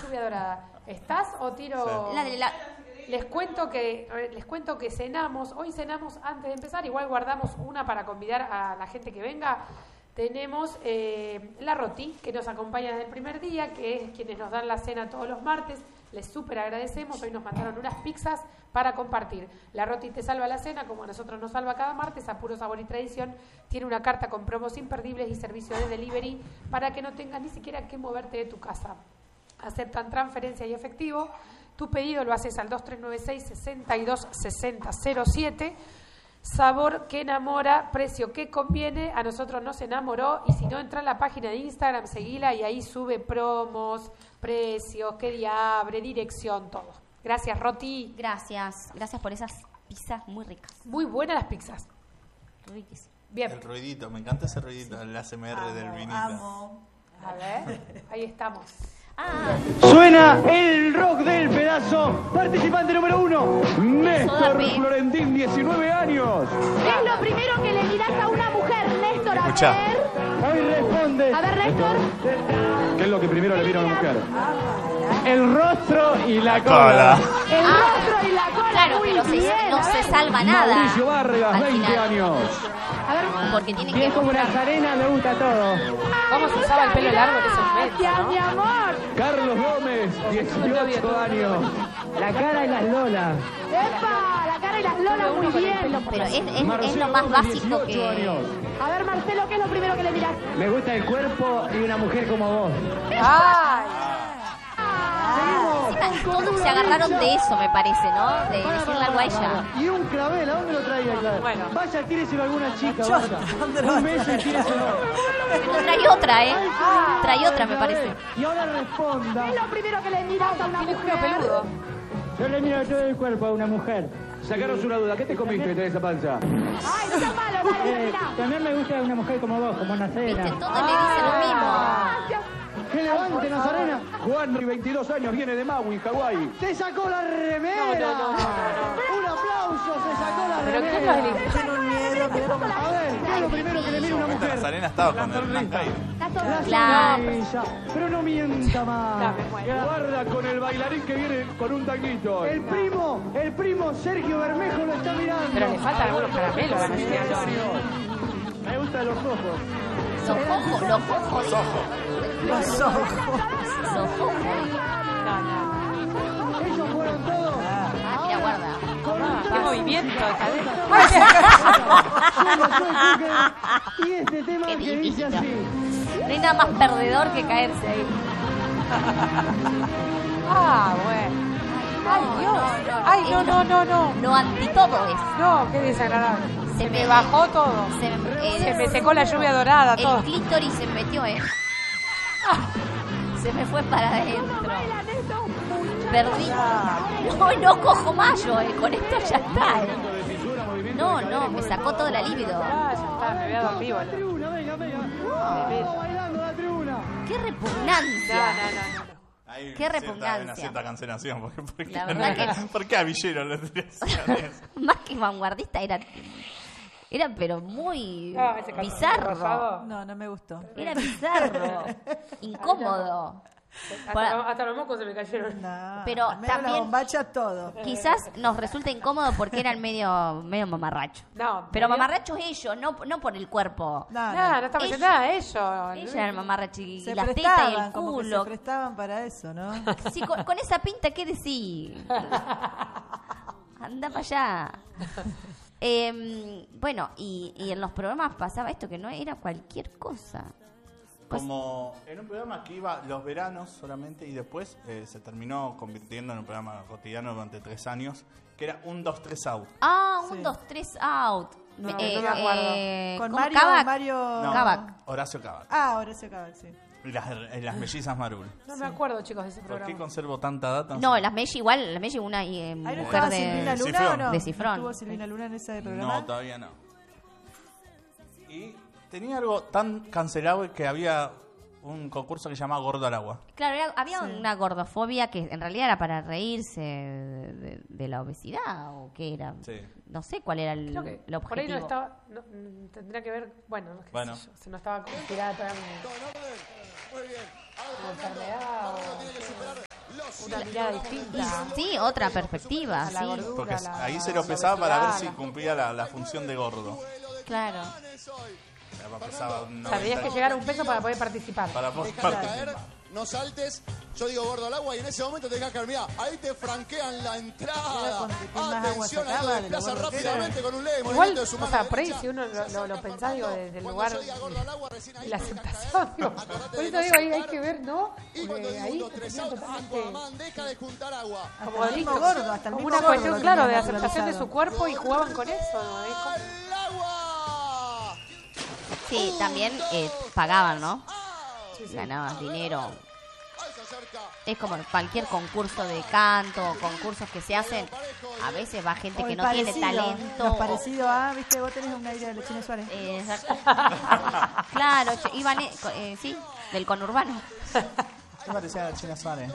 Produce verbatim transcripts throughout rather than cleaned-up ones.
lluvia dorada. ¿Estás o tiro...? Sí. La de la... Les cuento que les cuento que cenamos. Hoy cenamos antes de empezar. Igual guardamos una para convidar a la gente que venga. Tenemos eh, la Roti, que nos acompaña desde el primer día, que es quienes nos dan la cena todos los martes. Les súper agradecemos. Hoy nos mandaron unas pizzas para compartir. La Roti te salva la cena, como a nosotros nos salva cada martes, a puro sabor y tradición. Tiene una carta con promos imperdibles y servicio de delivery para que no tengas ni siquiera que moverte de tu casa. Aceptan transferencia y efectivo. Tu pedido lo haces al dos tres nueve seis, seis dos seis cero cero siete. Sabor que enamora, precio que conviene. A nosotros nos enamoró. Y si no, entra en la página de Instagram, seguila y ahí sube promos, precios, qué día abre, dirección, todo. Gracias, Roti. Gracias. Gracias por esas pizzas muy ricas. Muy buenas las pizzas. Riquísimas. Bien. El ruidito, me encanta ese ruidito, sí. El A S M R amo, del vinito. Amo. A ver, ahí estamos. Ah. Suena el rock del pedazo. Participante número uno, Néstor Florentín, diecinueve años. ¿Qué es lo primero que le dirás a una mujer, Néstor? A Escuchá. ver. Hoy responde. A ver, Néstor. ¿Qué es lo que primero le mira a una mujer? El rostro y la cola. El rostro y la cola. Claro, muy pero se, bien. no se salva nada. Mauricio Vargas, veinte final. años. A ver, porque tiene que... Es como Nazarena, me gusta todo. ¿Cómo se usaba el pelo largo en ese momento, Gracias, no? mi amor. Carlos Gómez, dieciocho años. La cara y las lolas. ¡Epa! La cara y las lolas muy bien. Pero es, es, es lo más básico que... años. A ver, Marcelo, ¿qué es lo primero que le dirás? Me gusta el cuerpo y una mujer como vos. ¡Ay! Encima, todos se agarraron de eso, me parece, ¿no? De decirle algo a ella. Y un clavel, ¿a dónde lo traía el clavel? Bueno. Vaya, tíreselo a alguna chica, vaya. Un beso y tíreselo. Pero trae otra, ¿eh? Trae otra, me parece. Y ahora responda. ¿Qué es lo primero que le dirás a una Tiene mujer? cuero peludo. Yo le miro todo el cuerpo a una mujer. Sacaros una duda, ¿qué te comiste de esa panza? Ay, no seas malo, dale, mira. También me gusta una mujer como vos, como Nacena. Viste, todos le dicen lo mismo. Gracias. ¡Que levante, Nazarena! Juan, veintidós años, viene de Maui, Hawái. ¡Se sacó la remera! No, no, no, no, no. ¡Un aplauso! ¡Se sacó la ¿Pero remera! quién lo eligió? Tengo miedo, que a ver, ¿qué es lo primero que le mira a una mujer? Nazarena estaba con el Blanca ahí. La La sonrisa. Claro. sonrisa. Pero no mienta más. Dame, bueno. Guarda con el bailarín que viene con un tanguito. El primo, el primo Sergio Bermejo lo está mirando. Pero le faltan algunos caramelos a la señora. Me gustan los ojos. Los ojos, los ojos. Los ojos. Los ojos. Los ojos. No, no. Ellos fueron todos. Ah, mira, guarda. Qué movimiento de cadera. Solo soy Cuque. Y este tema Qué que dice divino. así. No hay nada más perdedor que caerse ahí. Ah, bueno. Ay, Dios. Ay, no, no, no, no. Lo anti todo es. No, qué desagradable. Se Se me- me bajó todo. Se, me- Se el- me secó la lluvia dorada, El todo. clítoris se metió, ¿eh? Se me fue para adentro. Perdí. No, no cojo más yo, ¿eh? Con esto ya está, ¿eh? No, no, me sacó todo el líbido. Ah, ya está, me voy a dormir, boludo. Tribuna, venga, venga. Tremendo. Vamos bailando la tribuna. Qué No, repugnancia. no, no, no. Hay Qué cierta- repugnancia. Una cierta cancelación. ¿Por, por qué, La verdad que- ¿Por qué a Villero le hacían eso? Más que vanguardista era... Era pero muy Ah, ese calzón bizarro. rosado. No, no me gustó. Era bizarro. Incómodo. Hasta, Para- los, hasta los mocos se me cayeron. No, Pero al menos también- la bombacha todo. Quizás nos resulta incómodo porque eran medio, medio mamarracho. No, Pero medio- mamarrachos ellos, no, no por el cuerpo. No, No, no. no estaba Ellos- diciendo nada, ellos. Ella era mamarracho y Se las tetas y prestaban, el como que se culo. prestaban para eso, ¿no? Sí, con, con esa pinta, ¿qué decís? Anda para allá. Eh, bueno, y, y en los programas pasaba esto, que no era cualquier cosa. Pues- Como en un programa que iba los veranos solamente y después eh, se terminó convirtiendo en un programa cotidiano durante tres años, que era un dos tres out. Ah, un Sí. dos tres out. No, Eh, no me acuerdo. eh, Con ¿cómo? Mario, Kavak. Mario... No, Kavak. Horacio Kavak. Ah, Horacio Kavak, sí. Y las, y las mellizas Marul. No me acuerdo, chicos, de ese ¿Por qué programa. conservo tanta data? No, las Meji igual, las Meji una eh, ¿Ahí no mujer estaba de... Silvina Luna Cifrón. o no? De Cifrón. ¿No estuvo Silvina Luna en ese programa? No, todavía no. Y tenía algo tan cancelado que había un concurso que se llamaba Gordo al Agua. Claro, era- había Sí. una gordofobia que en realidad era para reírse de, de- de la obesidad o qué era. Sí. No sé cuál era el, Creo que el objetivo. por ahí no estaba. No, mm, tendría que ver. Bueno, no, qué Bueno. sé yo, se no estaba inspirada todavía. Muy bien. Enfermedad o. una mirada distinta. Y, sí, otra perspectiva, A la sí. gordura, Porque la- ahí se la lo pesaba para ver obesidad, si la- cumplía la, la función de gordo. Claro. Pesaba O sea, tenías noventa que llegar a un peso para poder participar. para poder Dejate participar. caer, no saltes. Yo digo gordo al agua y en ese momento te dejas caer. Mirá, ahí te franquean la entrada. cuando te más agua Atención, ahí sacaba lo de lo desplaza gordo que rápidamente con un leve Igual, movimiento de su o mano sea, por ahí derecha. si uno lo, lo, lo pensás, digo, desde el Cuando lugar yo diga gordo al agua, recién ahí de la te dejas aceptación, caer. digo. Acordate Por de eso no digo, ahí hay saltar. que ver, ¿no? Y cuando Porque digo ahí un, dos, te tres, tenían out, totalmente Aquaman, deja de juntar agua. como el mismo listo. gordo, hasta el Como mismo una gordo cuestión, lo claro, de tenía aceptación de naturalizado. su cuerpo y jugaban con eso, ¿no? Es como- ¡Al agua! Sí, también eh, pagaban, ¿no? Sí, sí. Ganabas dinero. Ahí se acerca. Es como cualquier concurso de canto, concursos que se hacen. A veces va gente O que el no tiene parecido, talento. Los o- parecidos a, viste, vos tenés un aire de Lechines Suárez. eh, claro, che, iban, eh, co- eh, sí, del conurbano. ¿Qué parecía la China Suárez?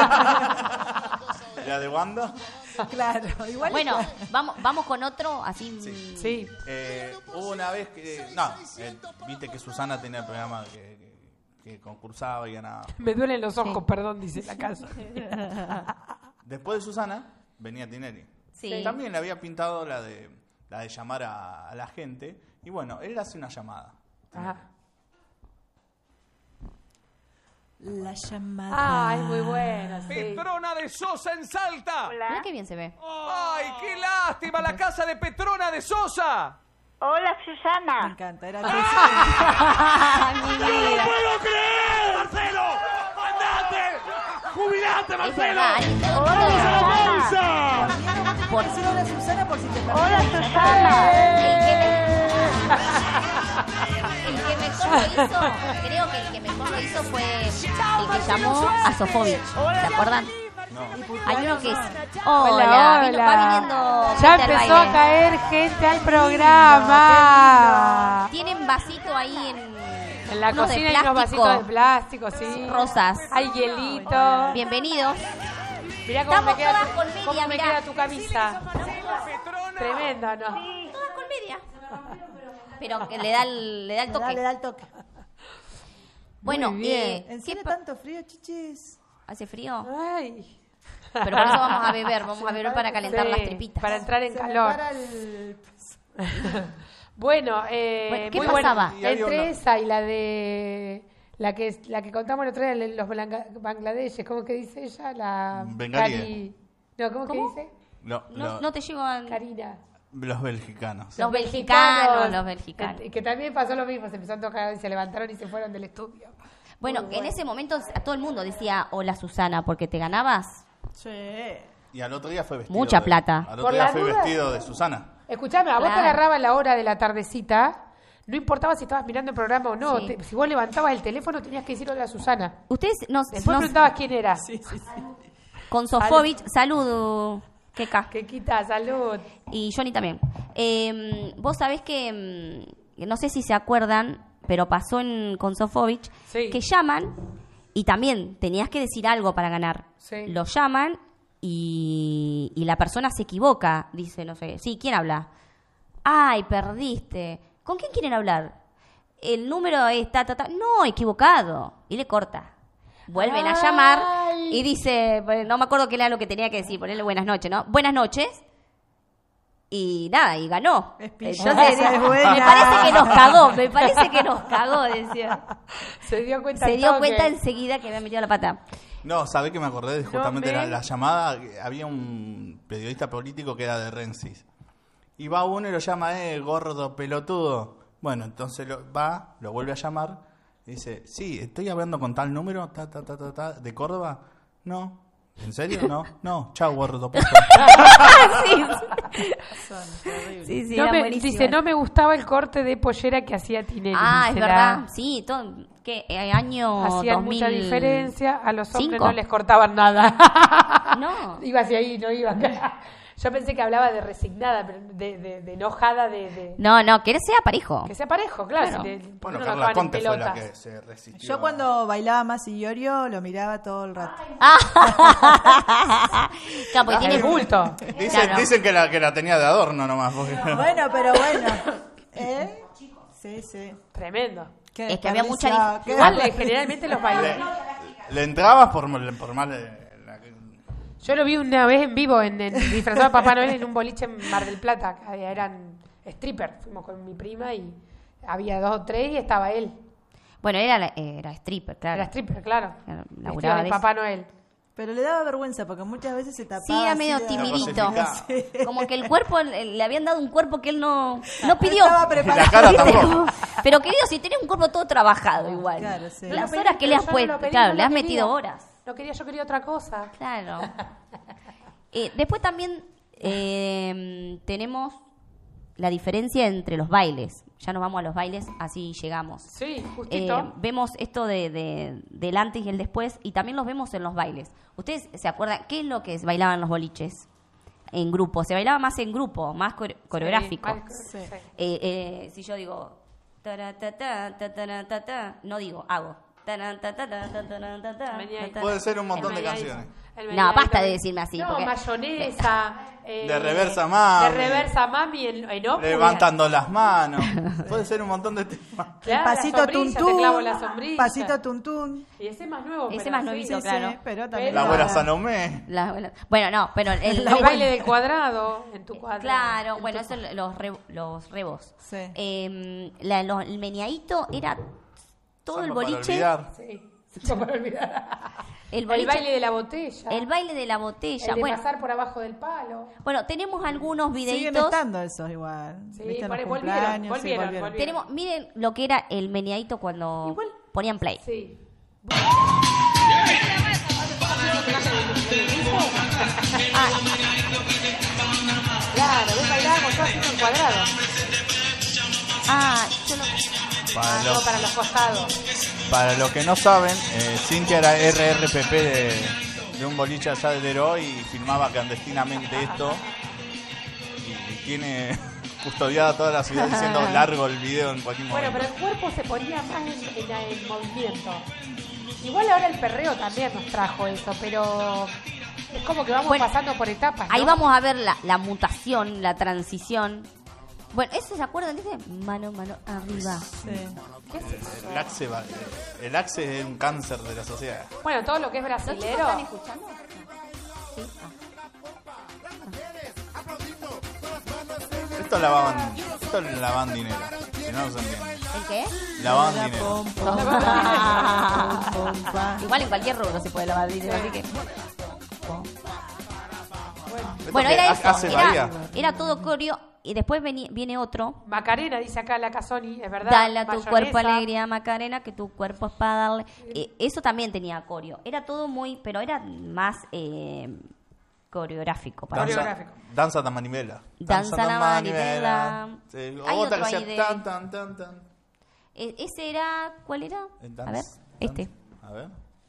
¿La de Wanda? Claro, igual. Bueno, vamos, vamos con otro, así. mm, Sí. Eh, hubo una vez que... No, eh, viste que Susana tenía el programa que, que, que concursaba y ganaba. Me duelen los ojos, perdón, dice la casa. Después de Susana, venía Tinelli. Sí. También le había pintado la de, la de llamar a, a la gente. Y bueno, él hace una llamada. Ajá. La llamada. Ah, es muy buena, sí. Petrona de Sosa en Salta. Mira qué bien se ve. ¡Ay, qué lástima! La casa de Petrona de Sosa. Hola, Me Susana. encanta, era Mi vida. ¡Puedo creer! ¡Marcelo! ¡Andate! ¡Jubilate, Es Marcelo! verdad, alguien- Hola, Susana. por- Por hola Susana por si te perdés. Hola, Susana. El que me- el que mejor lo hizo, creo que el que mejor lo hizo fue el que llamó a Sofovich. ¿Se acuerdan? Hay uno que es. Hola, Hola, vino- va viniendo. hola. gente Ya al empezó baile. a caer gente al programa. Tienen vasito ahí en. En la unos de cocina hay unos plástico, vasitos de plástico, sí. rosas. Hay hielito. Bienvenidos. Mirá cómo Estamos me queda, todas tu, con media, cómo me mirá. queda tu camisa. Petrona. Tremenda, ¿no? Todas con media. Pero que le da el, le da el Le da, le toque. da el toque. Bueno, Muy bien. eh, ¿En ¿qué serio pa- tanto frío, chichis? hace frío? Ay. Pero por eso vamos a beber, vamos a beber para calentar Sí, las tripitas. Para entrar en Se me calor. para el... Bueno, eh, Bueno, ¿qué muy pasaba? buena. Y había Entre una- esa y la de la que la que contamos el otro día, los blanca- bangladeses, ¿cómo que dice ella? La Bengalíes. Cari- No, ¿cómo, ¿Cómo? que dice? Lo- No, lo- no te llego a... Karina. los belgicanos. Los mexicanos, los mexicanos. Que, que también pasó lo mismo, se empezó a tocar y se levantaron y se fueron del estudio. Bueno, en ese momento a todo el mundo decía, hola Susana, porque te ganabas. Sí. Y al otro día fue vestido. Mucha de- plata. Al Por otro día la fue duda. vestido de Susana. Escuchame, a vos te Claro. agarraba la hora de la tardecita, no importaba si estabas mirando el programa o no, Sí. te- si vos levantabas el teléfono tenías que decir hola Susana. Ustedes nos, Después nos- preguntabas quién era. con Sofovich, saludo, Keka. Que quita, salud. Y Johnny también. Eh, vos sabés que, mm, no sé si se acuerdan, pero pasó en, con Sofovich, Sí. que llaman y también tenías que decir algo para ganar. Sí. Lo llaman y, y la persona se equivoca. Dice, no sé, sí, ¿quién habla? Ay, perdiste. ¿Con quién quieren hablar? El número es ta, ta, ta. No, equivocado. Y le corta. Vuelven a llamar y dice, pues, no me acuerdo qué era lo que tenía que decir, ponerle buenas noches, ¿no? Buenas noches. Y nada, y ganó. Es pilla. Entonces, Esa es buena. me parece que nos cagó, me parece que nos cagó, decía. Se dio cuenta Se al dio toque. cuenta enseguida que había metido la pata. No, ¿sabés que me acordé de justamente me- la, la llamada? Había un periodista político que era de Rensis. Y va uno y lo llama, eh, gordo, pelotudo. Bueno, entonces lo, va, lo vuelve a llamar. Y dice, sí, estoy hablando con tal número, ta, ta, ta, ta, ta, de Córdoba. No. ¿En serio? No. No. Chao, gordo. puto. sí, Son terribles. sí, sí, No era me- buenísimo. dice, no me gustaba el corte de pollera que hacía Tinelli. Ah, es dice verdad. la- Sí, todo, ¿qué? Eh, año Hacían dos mil mucha diferencia, a los hombres cinco. no les cortaban nada. No. Iba hacia ahí, no iba acá. Yo pensé que hablaba de resignada, pero de, de, de enojada, de, de- No, no, que sea parejo. que sea parejo, claro. Claro. si te- Bueno, no lo Carla acaban en Conte fue la pelotas. que se resistió. Yo cuando bailaba más y Iorio lo miraba todo el rato. Ah. Claro, porque Ah, tiene el bulto. Dicen, Claro. dicen que, la, que la tenía de adorno nomás. Porque... Bueno, pero bueno. ¿Eh? Sí, sí. Tremendo. Qué Es que había mucha desperdicio, dif- qué Igual, desperdicio. generalmente los bailes. Le, le entrabas por, por mal... eh, la- Yo lo vi una vez en vivo, en, en disfrazado de Papá Noel en un boliche en Mar del Plata. Que eran strippers. Fuimos con mi prima y había dos o tres y estaba él. Bueno, era, era stripper, claro. Era stripper, claro. Era- Vestido laburaba de de Papá Noel. Pero le daba vergüenza porque muchas veces se tapaba. Sí, era así, medio le daba- timidito. Cosificado. Como que el cuerpo, le le habían dado un cuerpo que él no, no pidió. Estaba preparado. La cara ¿Viste? tampoco. Como- Pero querido, si tenés un cuerpo todo trabajado igual. Claro, sí. Las Pero horas que le has yo no puesto, lo pedí, claro, no le lo has quería. metido horas. No quería, yo quería otra cosa. Claro. Eh, después también eh, tenemos la diferencia entre los bailes. Ya nos vamos a los bailes, así llegamos. Sí, justito. Eh, vemos esto de, de- del antes y el después y también los vemos en los bailes. ¿Ustedes se acuerdan qué es lo que bailaban los boliches? En grupo. Se bailaba más en grupo, más core- coreográfico. Sí, más- Sí. sí. Eh, eh, si yo digo tara, ta, ta, ta, tara, ta, ta, no digo, hago tara, ta, ta, ta, ta, tara, ta, ta, Meneadito. ta, ta. Puede ser un montón El de meneadito. canciones. El No, meneadito. basta de decirme así, No, porque- mayonesa. eh, De reversa mami. De reversa mami en, en ópera. Levantando las manos. Puede ser un montón de temas. Claro, El pasito la sombrilla, tuntún. te clavo la sombrilla. Pasito tuntún. Y ese es más nuevo. Ese pero más sí. nuevito, Sí, claro. sí, pero también. La Pero- abuela Salomé. La- bueno, bueno, no, pero el, El baile del cuadrado en tu cuadrado. claro, bueno, eso los re- los rebos. Sí. Eh, la- los- el meneadito era todo el Samba para boliche, olvidar. Sí. No para olvidar. el El boliche, baile de la botella. el baile de la botella. El de Bueno, pasar por abajo del palo. bueno, tenemos algunos Siguen videitos. estando esos igual. Sí, ¿Viste? En por- los volvieron, cumpleaños, sí, volvieron, volvieron. volvieron. Tenemos, miren lo que era el meneadito cuando Igual- ponían play. Sí. Ah, Claro, ves bailábamos todos haciendo un cuadrado. ah, yo no- Para No, los, para los costados. para los que no saben, eh, Cintia era R R P P de, de un boliche allá de Leró y filmaba clandestinamente esto. Y, y tiene custodiada toda la ciudad diciendo largo el video en cualquier Bueno, momento. pero el cuerpo se ponía más en, en- en movimiento. Igual ahora el perreo también nos trajo eso, pero es como que vamos Bueno, pasando por etapas, ¿no? ahí vamos a ver la, la mutación, la transición. Bueno, ¿eso se acuerdan? Dice mano, mano, arriba. Sí. ¿Qué es eso? El axe, va- el axe es un cáncer de la sociedad. Bueno, todo lo que es ¿Los chicos brasilero. están escuchando? Sí. Ah. Esto lavaban, esto lavaban dinero. Si no, no se entiende. ¿El qué? Lavaban La dinero. pom, pom, pom, pom, pam. Igual en cualquier rubro se puede lavar dinero, así que... Esto Bueno, que era hace- eso, hace era, Bahía. era todo coreo y después veni- viene otro. Macarena, dice acá la Casoni, es verdad. Dale a tu Mayonesa. cuerpo alegría, Macarena, que tu cuerpo es para darle. Eh, eso también tenía coreo. Era todo muy, pero era más eh, coreográfico. Para Danza, Coreográfico. danza da manivela. Danza da manivela. Sí, Hay o otra que otro ahí hacía de- tan, tan, tan, tan. Eh, ese era, ¿cuál era? Eh, A ver, dance, este. dance. A ver.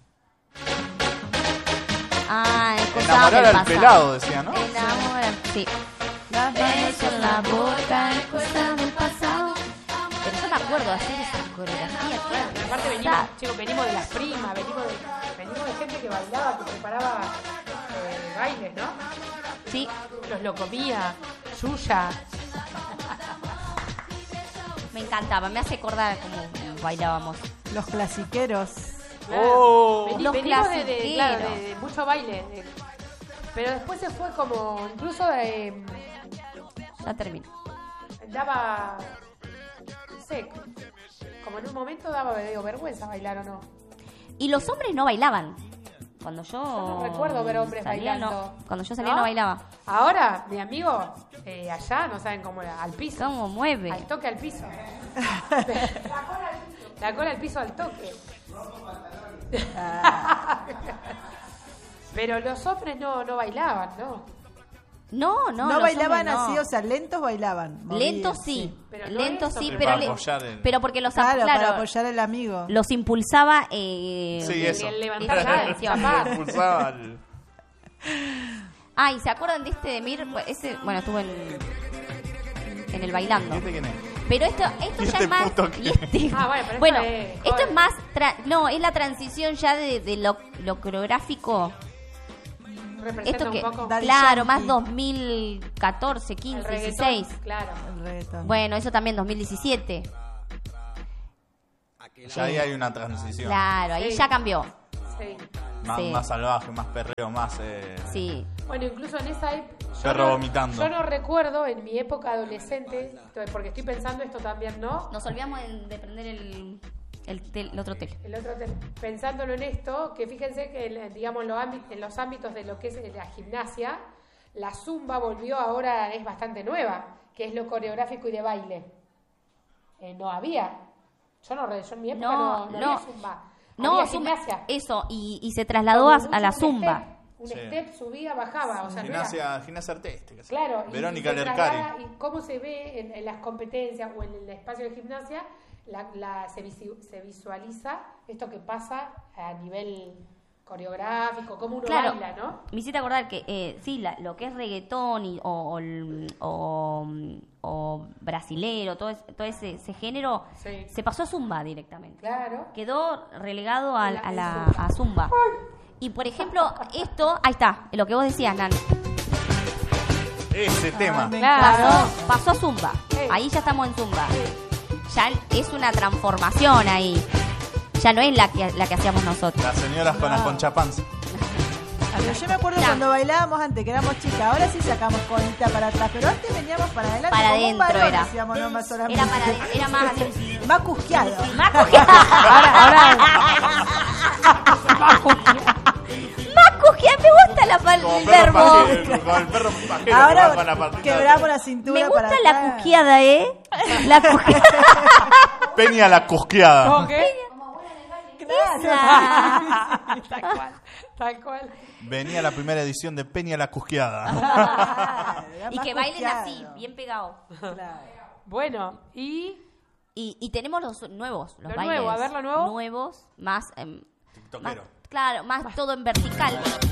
Ah, el cosa Enamorar del al pasado. pelado, decía, ¿no? Enamorar, sí. Las manos en la boca, el cosa del pasado. Pero yo me acuerdo de hacer esa coreografía. Claro, pero aparte venimos, chicos, venimos de las primas, venimos de, venimos de gente que bailaba, que preparaba eh, bailes, ¿no? Sí, Los lo comía, Yuya. me encantaba, me hace acordar cómo bailábamos. Los clasiqueros. Claro. Oh. Veni- Los venimos de, de, clasiqueros. claro, de, de mucho baile. de- pero después se fue como, incluso eh, Ya termino. daba, no sé, como en un momento daba digo, vergüenza bailar o no. Y los hombres no bailaban. Cuando yo. Yo no recuerdo ver hombres salía, bailando. no. Cuando yo salía no, bailaba. Ahora, mi amigo, eh, allá no saben cómo era, al piso. ¿Cómo mueve? Al toque al piso. La cola al piso al toque. Pero los hombres no, no bailaban, ¿no? No, no. No, los bailaban hombres no. así, o sea, lentos bailaban. movían, Lentos sí. Pero no Lentos eso. sí, Sí, pero, para le- apoyar el- pero porque los Claro, claro, para apoyar al amigo. los impulsaba. Eh, Sí, eso. el levantar esa ya, atención. chapar. Impulsaba al- Ah, ¿y se acuerdan de este de Mir? Pues ese, bueno, estuvo en, en el bailando. ¿Y este quién es? Pero esto, esto ¿Y ya este es más. puto qué? ¿y este? Ah, bueno, pero esto Bueno, es- esto joder. es más. tra- no, es la transición ya de, de lo, lo coreográfico. Representa Esto un que, poco Daddy claro, Yankee. más dos mil catorce, el quince, reggaetón, dieciséis. claro. El reggaetón. Bueno, eso también dos mil diecisiete. Ya ahí hay una transición. Claro, ahí Sí. ya cambió. Sí. Más, Sí. más salvaje, más perreo, más... Eh, Sí. Bueno, incluso en esa época... Perro no, vomitando. Yo no recuerdo en mi época adolescente, porque estoy pensando esto también, ¿no? Nos olvidamos de, de prender el, el, tel- el otro tele. El otro te- pensándolo en esto, que fíjense que en, digamos en los, ámbitos, en los ámbitos de lo que es la gimnasia, la zumba volvió ahora, es bastante nueva, que es lo coreográfico y de baile. Eh, no había. Yo no, yo en mi época no, No, no, no. había zumba. No, había zumba, gimnasia. eso, y, y se trasladó a, Como a la mucho un zumba. step, un Sí. step subía, bajaba. O sea, no era- gimnasia, gimnasia artística. sí. Claro, y- Verónica y se Lercari. traslada, y cómo se ve en, en las competencias o en el espacio de gimnasia, la, la- se, visi- se visualiza esto que pasa a nivel coreográfico, cómo uno Claro, baila, ¿no? me hiciste acordar que eh, sí, la- lo que es reggaetón y, o, o, el- o, o brasilero, todo, es- todo ese, ese género, Sí. se pasó a zumba directamente. Claro. Quedó relegado a, La- a la zumba. a zumba. Y por ejemplo, esto, ahí está, lo que vos decías, Nan. Ese tema. me Claro. Pasó, pasó a zumba. Sí. Ahí ya estamos en zumba. Ya es una transformación ahí. Ya no es la que, la que hacíamos nosotros. Las señoras con la concha panza. Pero yo me acuerdo Ya. cuando bailábamos antes, que éramos chicas. Ahora sí sacamos colita para atrás, pero antes veníamos para adelante. Para como un adentro varón, era. decíamos, no, más solamente. Era, para, era más así. Más cusqueado. Más cusqueada. Más cusqueada. Me gusta la pal- Como el perro verbo. pajero, como el perro pajero que va Ahora con la patita. quebramos la cintura Me gusta para la atrás. cusqueada, ¿eh? La cusqueada. Peña la cusqueada. ¿Cómo qué? Esa. Tal cual, tal cual. Venía la primera edición de Peña la cusqueada. Claro, era Y más que bailen cusqueado. así, bien pegados. Claro. Bueno, y Y, y tenemos los nuevos, los Lo bailes nuevo, a ver, lo nuevo. nuevos, más, em, más TikTokero. claro, más todo en vertical.